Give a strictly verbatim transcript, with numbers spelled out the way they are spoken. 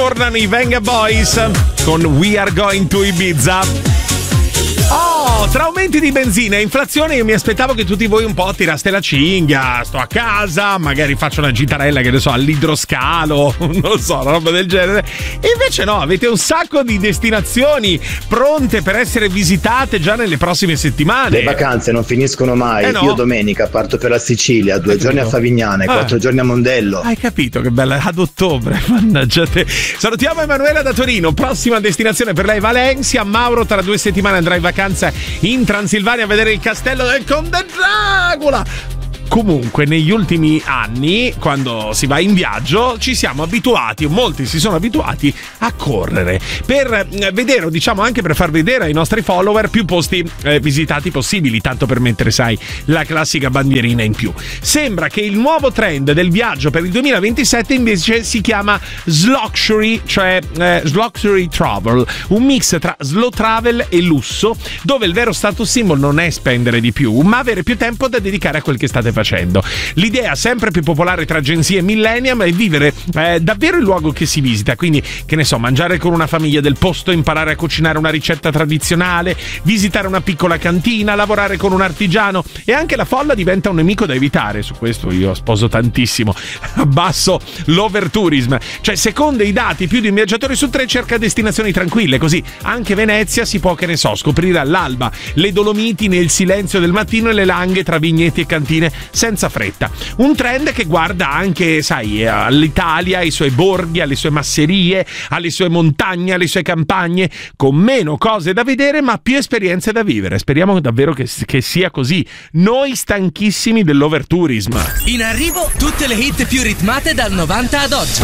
tornano i Venga Boys con We Are Going to Ibiza. Oh, tra aumenti di benzina e inflazione io mi aspettavo che tutti voi un po' tiraste la cinghia. Sto a casa, magari faccio una gitarella, che ne so, all'idroscalo, non so, una roba del genere. E invece no, avete un sacco di destinazioni pronte per essere visitate già nelle prossime settimane. Le vacanze non finiscono mai. Eh no. Io domenica parto per la Sicilia, due giorni a Favignana e ah. quattro giorni a Mondello. Hai capito che bella, ad ottobre, mannaggia te. Salutiamo Emanuela da Torino, prossima destinazione per lei Valencia. Mauro tra due settimane andrà in vacanza in Transilvania a vedere il castello del Conte Dracula. Comunque negli ultimi anni, quando si va in viaggio, ci siamo abituati, molti si sono abituati a correre per vedere, o diciamo anche per far vedere ai nostri follower più posti eh, visitati possibili, tanto per mettere, sai, la classica bandierina in più. Sembra che il nuovo trend del viaggio per il duemilaventisette invece si chiama Sluxury, cioè eh, Sluxury Travel, un mix tra slow travel e lusso, dove il vero status symbol non è spendere di più, ma avere più tempo da dedicare a quel che state facendo. Facendo. L'idea sempre più popolare tra agenzie e millennium è vivere eh, davvero il luogo che si visita, quindi che ne so, mangiare con una famiglia del posto, imparare a cucinare una ricetta tradizionale, visitare una piccola cantina, lavorare con un artigiano, e anche la folla diventa un nemico da evitare. Su questo io sposo tantissimo. Abbasso l'overtourism, cioè secondo i dati più di un viaggiatore su tre cerca destinazioni tranquille, così anche Venezia si può, che ne so, scoprire all'alba le Dolomiti nel silenzio del mattino e le Langhe tra vigneti e cantine senza fretta. Un trend che guarda anche, sai, all'Italia, ai suoi borghi, alle sue masserie, alle sue montagne, alle sue campagne, con meno cose da vedere ma più esperienze da vivere. Speriamo davvero che, che sia così. Noi stanchissimi dell'overtourism. In arrivo tutte le hit più ritmate dal novanta ad oggi.